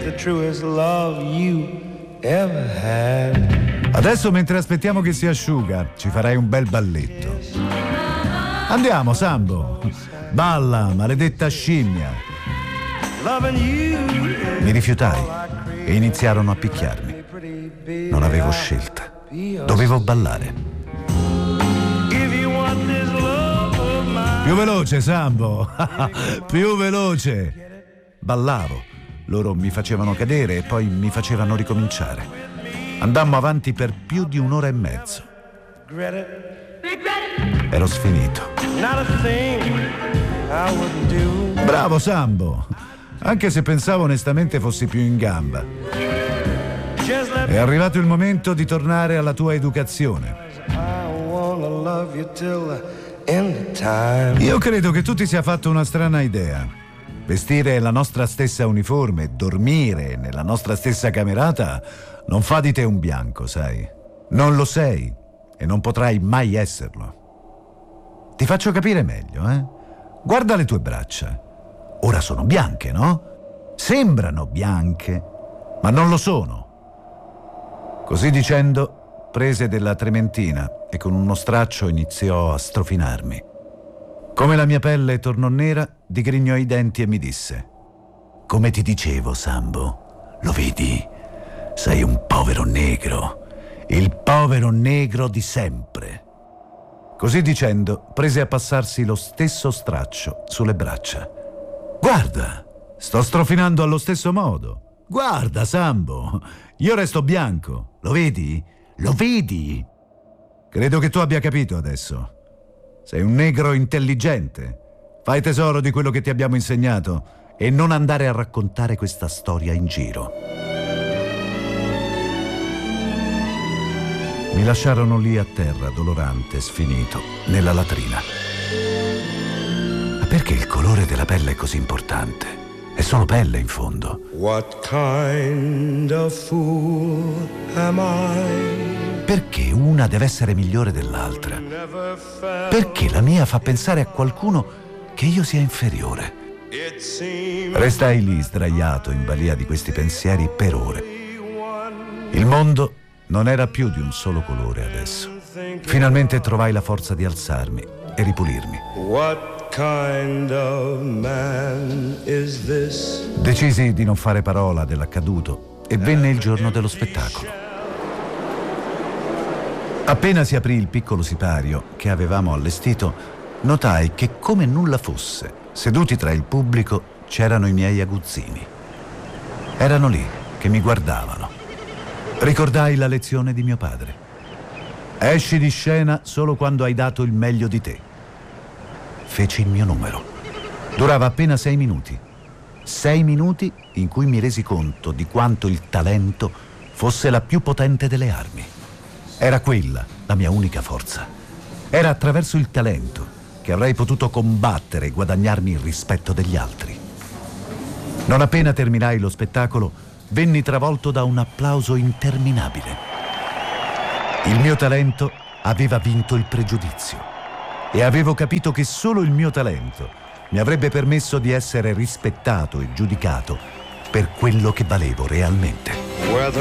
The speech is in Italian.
the truest love you ever had. Adesso, mentre aspettiamo che si asciuga, ci farai un bel balletto. Andiamo, Sambo. Balla, maledetta scimmia. Mi rifiutai e iniziarono a picchiarmi. Non avevo scelta. Dovevo ballare. Più veloce, Sambo. Più veloce. Ballavo. Loro mi facevano cadere e poi mi facevano ricominciare. Andammo avanti per più di un'ora e mezzo. Ero sfinito. Bravo, Sambo. Anche se pensavo onestamente fossi più in gamba. È arrivato il momento di tornare alla tua educazione. Io credo che tu ti sia fatto una strana idea. Vestire la nostra stessa uniforme, dormire nella nostra stessa camerata, non fa di te un bianco, sai? Non lo sei e non potrai mai esserlo. Ti faccio capire meglio, eh? Guarda le tue braccia. Ora sono bianche, no? Sembrano bianche, ma non lo sono. Così dicendo, prese della trementina e con uno straccio iniziò a strofinarmi. Come la mia pelle tornò nera, digrignò i denti e mi disse: come ti dicevo, Sambo, lo vedi? Sei un povero negro, il povero negro di sempre. Così dicendo, prese a passarsi lo stesso straccio sulle braccia. Guarda, sto strofinando allo stesso modo. Guarda, Sambo, io resto bianco. Lo vedi? Lo vedi? Credo che tu abbia capito adesso. Sei un negro intelligente. Fai tesoro di quello che ti abbiamo insegnato e non andare a raccontare questa storia in giro. Mi lasciarono lì a terra, dolorante, sfinito, nella latrina. Ma perché il colore della pelle è così importante? È solo pelle, in fondo. What kind of fool am I? Perché una deve essere migliore dell'altra? Perché la mia fa pensare a qualcuno che io sia inferiore? Restai lì sdraiato in balia di questi pensieri per ore. Il mondo non era più di un solo colore adesso. Finalmente trovai la forza di alzarmi e ripulirmi. What kind of man is this? Decisi di non fare parola dell'accaduto e venne il giorno dello spettacolo. Appena si aprì il piccolo sipario che avevamo allestito, notai che come nulla fosse, seduti tra il pubblico, c'erano i miei aguzzini. Erano lì che mi guardavano. Ricordai la lezione di mio padre. Esci di scena solo quando hai dato il meglio di te. Feci il mio numero. Durava appena 6 minuti. 6 minuti in cui mi resi conto di quanto il talento fosse la più potente delle armi. Era quella la mia unica forza. Era attraverso il talento che avrei potuto combattere e guadagnarmi il rispetto degli altri. Non appena terminai lo spettacolo, venni travolto da un applauso interminabile. Il mio talento aveva vinto il pregiudizio e avevo capito che solo il mio talento mi avrebbe permesso di essere rispettato e giudicato per quello che valevo realmente.